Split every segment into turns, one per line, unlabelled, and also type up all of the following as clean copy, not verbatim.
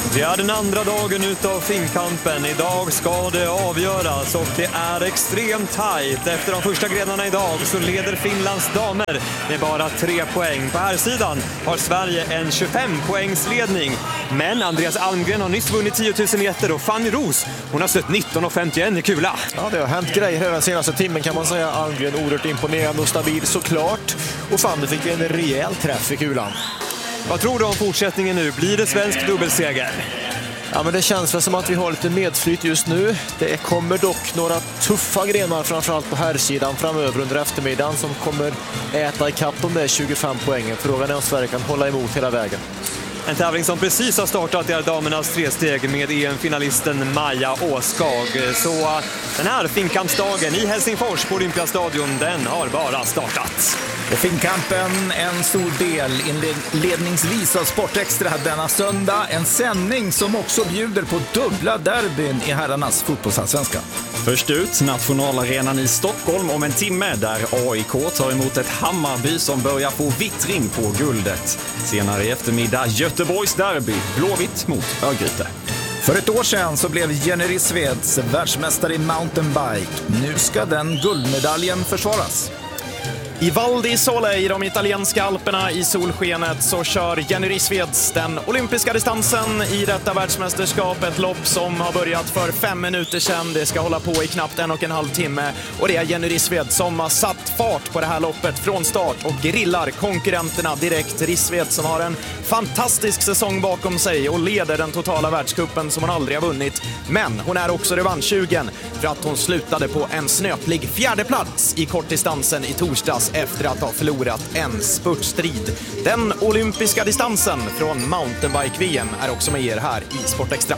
Det är den andra dagen utav Finnkampen. Idag ska det avgöras och det är extremt tajt. Efter de första grenarna idag så leder Finlands damer med bara 3 poäng. På här sidan har Sverige en 25-poängsledning. Men Andreas Almgren har nyss vunnit 10 000 meter och Fanny Ros, hon har stött 19,51 i kula.
Ja, det har hänt grejer den senaste timmen kan man säga. Almgren oerhört imponerande och stabil såklart. Och Fanny fick en rejäl träff i kulan.
Vad tror du om fortsättningen nu? Blir det svensk dubbelseger?
Ja, men det känns väl som att vi har lite medflyt just nu. Det kommer dock några tuffa grenar framförallt på här sidan framöver under eftermiddagen som kommer äta i kapp de där 25 poängen. Frågan är om Sverige kan hålla emot hela vägen.
En tävling som precis har startat är damernas 3-steg med EM-finalisten Maja Åskag. Så den här Finnkampsdagen i Helsingfors på Olympiastadion, den har bara startat.
Och Finnkampen en stor del inledningsvis av Sportextra denna söndag. En sändning som också bjuder på dubbla derbyn i herrarnas fotbollsallsvenska.
Först ut nationalarenan i Stockholm om en timme där AIK tar emot ett Hammarby som börjar få vittring på guldet. Senare i eftermiddag Göteborgs derby, Blåvitt mot Örgryte.
För ett år sedan så blev Jenny Rissveds världsmästare i mountainbike. Nu ska den guldmedaljen försvaras.
I Val di Sole i de italienska alperna i solskenet så kör Jenny Rissveds den olympiska distansen i detta världsmästerskap. Ett lopp som har börjat för 5 minuter sedan. Det ska hålla på i knappt 1,5 timme. Och det är Jenny Rissved som har satt fart på det här loppet från start och grillar konkurrenterna direkt. Rissved som har en fantastisk säsong bakom sig och leder den totala världscupen som hon aldrig har vunnit. Men hon är också revanschsugen för att hon slutade på en snöplig 4:e plats i kortdistansen i torsdags efter att ha förlorat en spurtstrid. Den olympiska distansen från mountainbike-VM är också med er här i Sportextra.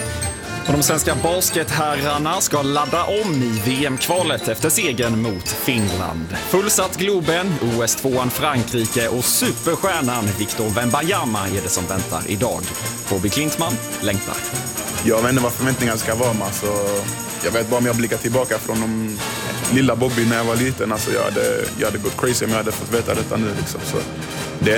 Och de svenska basketherrarna ska ladda om i VM-kvalet efter segern mot Finland. Fullsatt Globen, OS-2an Frankrike och superstjärnan Victor Wembanyama är det som väntar idag. Bobby Klintman längtar.
Jag vet inte vad förväntningarna ska vara, men alltså, jag vet bara om jag blickar tillbaka från de lilla Bobby när jag var liten. Alltså, jag hade gått crazy om jag hade fått veta detta nu. Liksom. Så det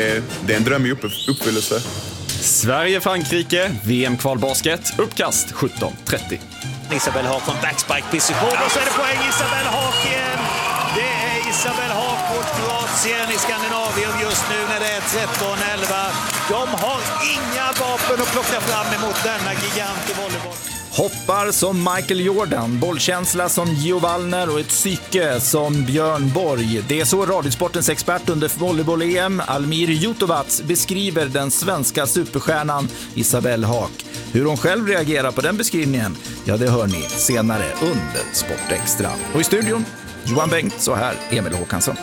är en dröm i uppfyllelse.
Sverige-Frankrike, VM-kvalbasket, uppkast 17:30.
Isabelle Haak från backspike-position och så är det poäng Isabelle Haak igen. Det är Isabelle Haak mot Kroatien i Skandinavien just nu när det är 13-11. De har inga vapen att plocka fram emot denna gigant i volleyboll.
Hoppar som Michael Jordan, bollkänsla som Gio Wallner och ett psyke som Björn Borg. Det är så Radiosportens expert under volleyboll-EM, Almir Jutovac, beskriver den svenska superstjärnan Isabelle Haak. Hur hon själv reagerar på den beskrivningen, ja det hör ni senare under Sportextra. Och i studion, Johan Bengt, så här Emil Håkansson.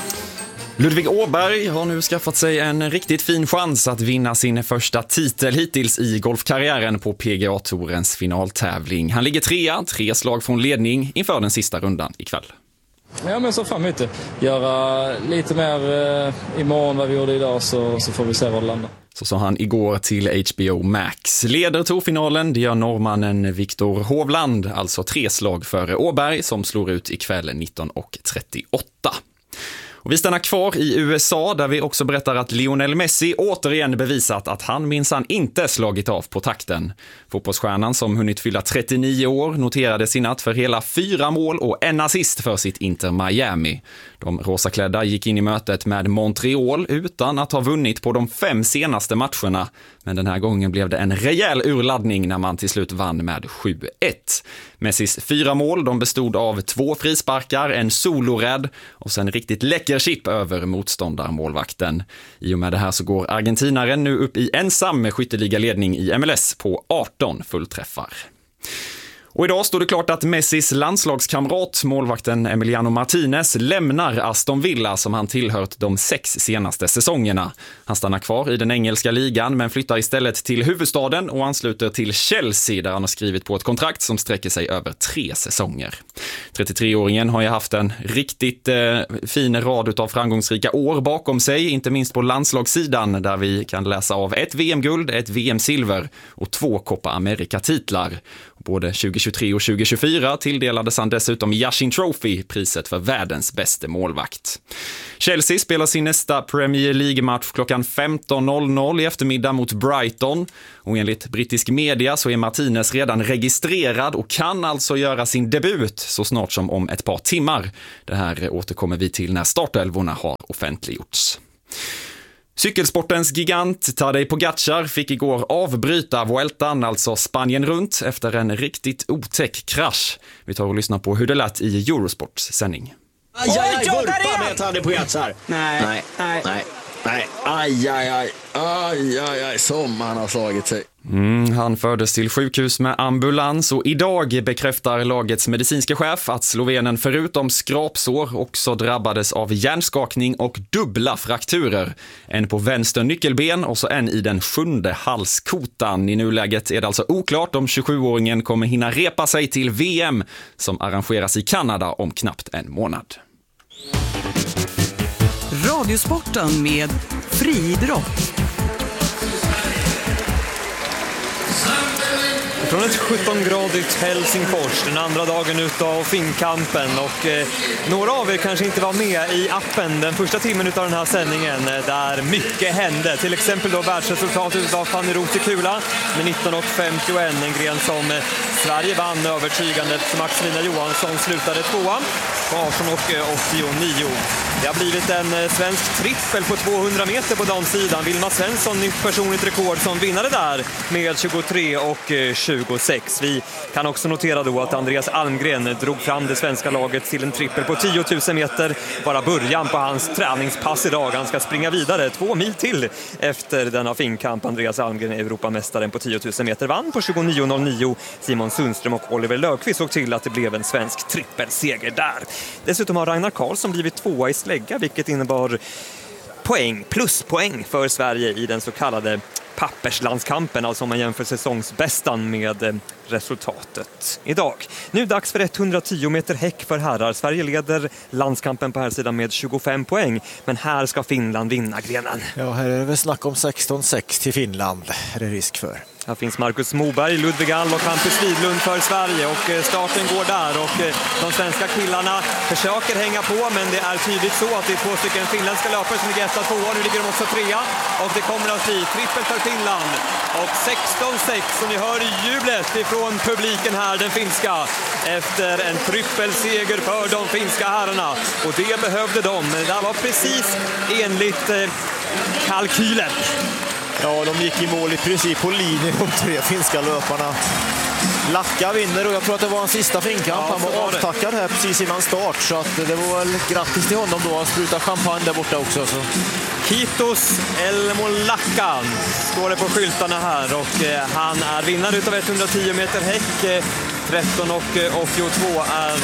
Ludvig Åberg har nu skaffat sig en riktigt fin chans att vinna sin första titel hittills i golfkarriären på PGA-tourens finaltävling. Han ligger 3 slag från ledning inför den sista rundan ikväll.
Ja, men så fram emot göra lite mer imorgon vad vi gjorde idag så får vi se var det landar.
Så sa han igår till HBO Max. Leder tourfinalen, det gör norrmannen Viktor Hovland, alltså 3 slag före Åberg som slår ut ikväll 19:38. Och vi stannar kvar i USA där vi också berättar att Lionel Messi återigen bevisat att han minsann inte slagit av på takten. Fotbollsstjärnan som hunnit fylla 39 år noterade sin natt för hela 4 mål och en assist för sitt Inter Miami. De rosaklädda gick in i mötet med Montreal utan att ha vunnit på de 5 senaste matcherna. Men den här gången blev det en rejäl urladdning när man till slut vann med 7-1. Messis 4 mål, de bestod av 2 frisparkar, en solorädd och sen riktigt läcker chip över motståndarmålvakten. I och med det här så går argentinaren nu upp i ensam skytteligaledning i MLS på 18 fullträffar. Och idag stod det klart att Messis landslagskamrat, målvakten Emiliano Martinez, lämnar Aston Villa som han tillhört de 6 senaste säsongerna. Han stannar kvar i den engelska ligan men flyttar istället till huvudstaden och ansluter till Chelsea där han har skrivit på ett kontrakt som sträcker sig över 3 säsonger. 33-åringen har ju haft en riktigt fin rad av framgångsrika år bakom sig, inte minst på landslagssidan där vi kan läsa av 1 VM-guld, 1 VM-silver och 2 Copa America-titlar. Både 2020 2023 och 2024 tilldelades han dessutom Yashin Trophy, priset för världens bästa målvakt. Chelsea spelar sin nästa Premier League-match klockan 15.00 i eftermiddag mot Brighton. Och enligt brittisk media så är Martinez redan registrerad och kan alltså göra sin debut så snart som om ett par timmar. Det här återkommer vi till när startelvorna har offentliggjorts. Cykelsportens gigant Tadej Pogačar fick igår avbryta Vueltan, alltså Spanien runt, efter en riktigt otäck krasch. Vi tar och lyssnar på hur det lät i Eurosports sändning.
Aj, vurpa med Tadej Pogačar. Nej. Aj, som han har slagit sig.
Han fördes till sjukhus med ambulans och idag bekräftar lagets medicinska chef att slovenen förutom skrapsår också drabbades av hjärnskakning och dubbla frakturer. En på vänster nyckelben och så en i den 7:e halskotan. I nuläget är det alltså oklart om 27-åringen kommer hinna repa sig till VM som arrangeras i Kanada om knappt en månad.
Radiosporten med friidrott.
Från ett 17-gradigt Helsingfors, den andra dagen utav Finnkampen, och några av er kanske inte var med i appen den första timmen utav den här sändningen där mycket hände. Till exempel då världsresultatet av Fanny Roth i kula med 19.51, en gren som Sverige vann övertygande. Maximina Johansson slutade tvåa på 18.89. Det har blivit en svensk trippel på 200 meter på damsidan. Vilma Svensson, nytt personligt rekord som vinnare där med 23.26. Vi kan också notera då att Andreas Almgren drog fram det svenska laget till en trippel på 10 000 meter. Bara början på hans träningspass idag. Han ska springa vidare 2 mil till efter denna Finnkamp. Andreas Almgren är Europamästaren på 10 000 meter, vann på 29.09. Simon Sundström och Oliver Löfqvist såg till att det blev en svensk trippelseger där. Dessutom har Ragnar Karlsson blivit tvåa i slägga, vilket innebar pluspoäng för Sverige i den så kallade papperslandskampen, alltså om man jämför säsongsbästan med resultatet idag. Nu dags för 110 meter häck för herrar. Sverige leder landskampen på här sidan med 25 poäng, men här ska Finland vinna grenen.
Ja, här är det väl snack om 16-6 till Finland, är det risk för.
Här finns Marcus Moberg, Ludvig All och Hampus Widlund för Sverige, och starten går där, och de svenska killarna försöker hänga på, men det är tydligt så att det är 2 stycken finländska löpare som ligger 1-2. Nu ligger de också 3, och det kommer att bli trippel för Finland. Och 16-6, och ni hör jublet ifrån publiken här, den finska, efter en trippelseger för de finska herrarna. Och det behövde de, men det var precis enligt kalkylen.
Ja, de gick i mål i princip på linjen, de 3 finska löparna. Lacka vinner, och jag tror att det var en sista Finnkamp. Han var avtackad här precis innan start, så att det var väl grattis till honom då. Han sprutar champagne där borta också. Så.
Kiitos Elmo Lackan står det på skyltarna här, och han är vinnare utav 110 meter häck. 13.82 är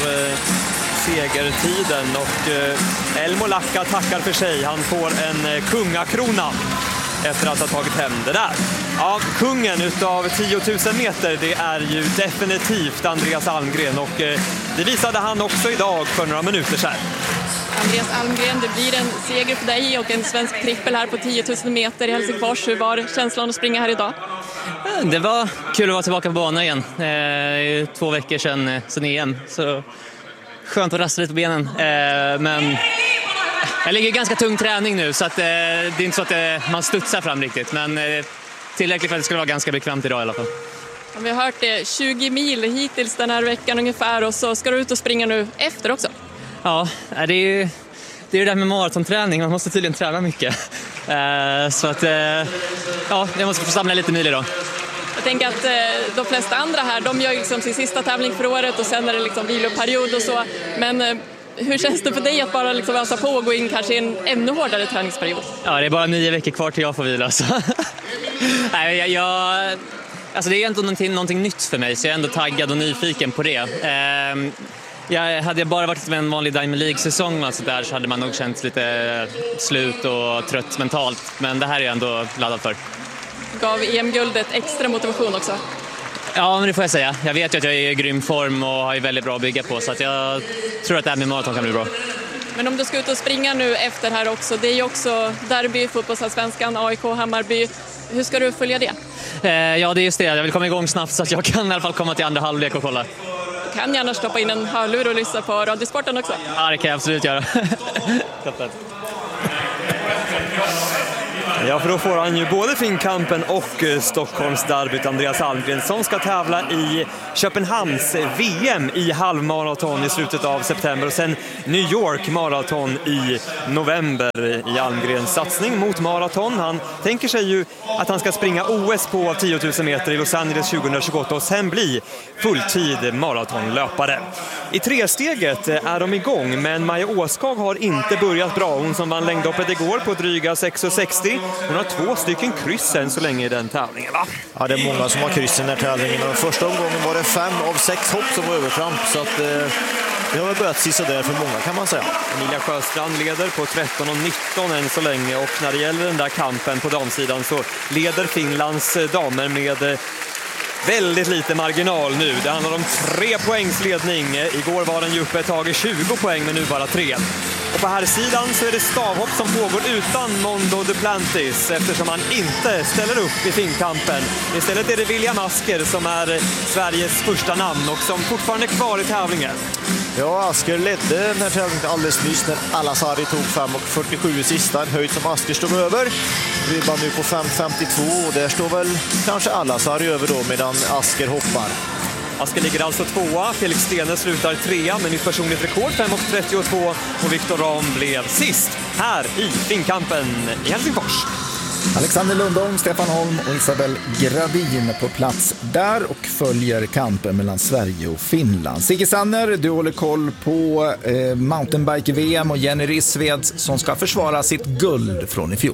segertiden, och Elmo Lacka tackar för sig. Han får en kungakrona efter att ha tagit hem det där. Ja, kungen utav 10 000 meter, det är ju definitivt Andreas Almgren, och det visade han också idag för några minuter sedan.
Andreas Almgren, det blir en seger för dig och en svensk trippel här på 10 000 meter i Helsingfors. Hur var känslan att springa här idag?
Det var kul att vara tillbaka på banan igen. 2 veckor sedan EM, så skönt att rasta lite på benen. Men jag ligger i ganska tung träning nu, så att det är inte så att man studsar fram riktigt. Men tillräckligt för att det skulle vara ganska bekvämt idag i alla fall.
Vi har hört det, 20 mil hittills den här veckan ungefär, och så ska du ut och springa nu efter också.
Ja, det är ju det där med maratonträning. Man måste tydligen träna mycket. Så att ja, jag måste få samla lite mil idag.
Jag tänker att de flesta andra här, de gör liksom sin sista tävling för året, och sen är det liksom viloperiod och så. Men hur känns det för dig att bara liksom ösa på och gå in kanske i en ännu hårdare träningsperiod?
Ja, det är bara 9 veckor kvar till jag får vila. Så. Nej, alltså det är ändå någonting nytt för mig, så jag är ändå taggad och nyfiken på det. Hade jag bara varit med en vanlig Diamond League-säsong och så där, så hade man nog känt lite slut och trött mentalt. Men det här är jag ändå laddad för.
Gav EM-guldet extra motivation också?
Ja, men det får jag säga. Jag vet ju att jag är i grym form och har ju väldigt bra att bygga på, så att jag tror att det här med maraton kan bli bra.
Men om du ska ut och springa nu efter här också, det är ju också derby, fotbollsallsvenskan, AIK, Hammarby. Hur ska du följa det?
Ja, det är just det. Jag vill komma igång snabbt så att jag kan i alla fall komma till andra halvlek och kolla.
Du kan gärna stoppa in en hörlur och lyssna på Radiosporten också.
Ja, det kan jag absolut göra.
Ja, för då får han ju både Finnkampen och Stockholmsderbyt, Andreas Almgren, som ska tävla i Köpenhamns VM i halvmaraton i slutet av september och sen New York maraton i november i Almgrens satsning mot maraton. Han tänker sig ju att han ska springa OS på 10 000 meter i Los Angeles 2028 och sen bli fulltid maratonlöpare. I tresteget är de igång, men Maja Åskag har inte börjat bra. Hon som vann längdhoppet igår på dryga 6,60. Hon har 2 stycken kryss än så länge i den tävlingen, va?
Ja, det är många som har kryss i den här tävlingen. Och första omgången var det 5 av 6 hopp som var övertramp. Så att det har börjat sisa där för många, kan man säga.
Emilia Sjöstrand leder på 13,19 än så länge. Och när det gäller den där kampen på damsidan så leder Finlands damer med väldigt lite marginal nu. Det handlar om 3 poängs ledning. Igår var den ju uppe ett tag i 20 poäng, men nu bara 3. Och på här sidan så är det stavhopp som pågår utan Mondo Duplantis eftersom han inte ställer upp i Finnkampen. Istället är det William Asker som är Sveriges första namn och som fortfarande är kvar i tävlingen.
Ja, Asker ledde den här tävlingen alldeles nyss när Alasari tog 5,47 i sista. En höjd som Asker stod över. Ribban nu på 5,52 och där står väl kanske Alasari över då medan Asker hoppar.
Asker ligger alltså 2:a, Felix Stene slutar 3:a med nytt personligt rekord 5,32 och Viktor Ram blev sist här i Finnkampen i Helsingfors.
Alexander Lundholm, Stefan Holm och Isabel Gradin på plats där och följer kampen mellan Sverige och Finland. Sigge Sanner, du håller koll på mountainbike-VM och Jenny Rissveds som ska försvara sitt guld från i fjol.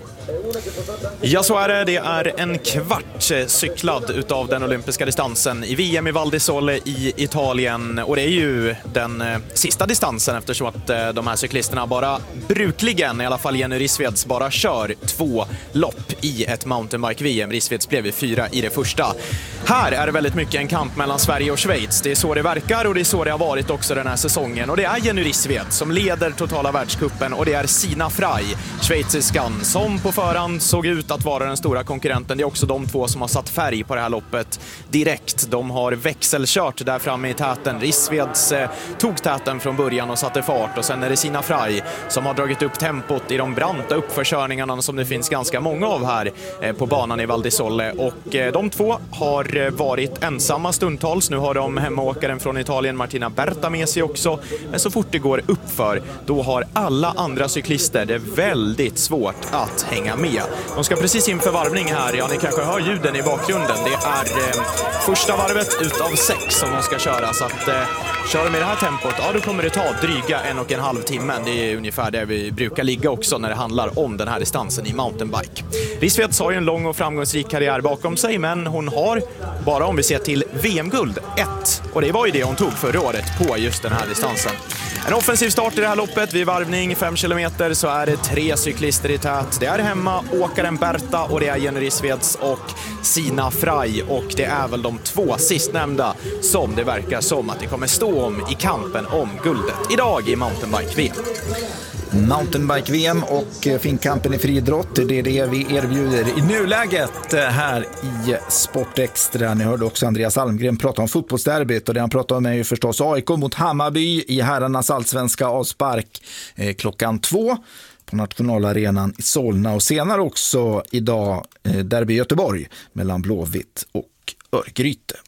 Ja, så är det. Det är en kvart cyklad utav den olympiska distansen i VM i Val di Sole i Italien. Och det är ju den sista distansen eftersom att de här cyklisterna bara brukligen, i alla fall Jenny Rissveds, bara kör 2 lopp i ett mountainbike-VM. Rissveds blev 4 i det första. Här är det väldigt mycket en kamp mellan Sverige och Schweiz. Det är så det verkar och det är så det har varit också den här säsongen. Och det är Jenny Rissved som leder totala världscupen och det är Sina Frey, schweiziskan, som på förhand såg ut att vara den stora konkurrenten. Det är också de 2 som har satt färg på det här loppet direkt. De har växelkört där framme i täten. Rissveds tog täten från början och satte fart och sen är det Sina Frey som har dragit upp tempot i de branta uppförskörningarna som det finns ganska många av här på banan i Val di Sole. Och de 2 har varit ensamma stundtals. Nu har de hemmaåkaren från Italien Martina Berta med sig också. Men så fort det går uppför, då har alla andra cyklister det väldigt svårt att hänga med. De ska precis inför varvning här. Ja, ni kanske hör ljuden i bakgrunden. Det är första varvet utav 6 som de ska köra. Så att kör de i det här tempot, ja, då kommer det ta dryga 1,5 timmar. Det är ungefär där vi brukar ligga också när det handlar om den här distansen i mountainbike. Rissveds har ju en lång och framgångsrik karriär bakom sig, men hon har bara, om vi ser till VM-guld, 1. Och det var ju det hon tog förra året på just den här distansen. En offensiv start i det här loppet. Vid varvning 5 kilometer så är det 3 cyklister i tät. Det är hemma åkaren Berta och det är Jenny Rissveds och Sina Frey. Och det är väl de 2 sistnämnda som det verkar som att det kommer stå om i kampen om guldet idag i mountainbike-VM.
Mountainbike-VM och Finnkampen i friidrott, det är det vi erbjuder i nuläget här i Sport Extra. Ni hörde också Andreas Almgren prata om fotbollsderbyt och det han pratade om är ju förstås AIK mot Hammarby i herrarnas allsvenska avspark klockan 2 på nationalarenan i Solna och senare också idag derby i Göteborg mellan Blåvitt och Örgryte.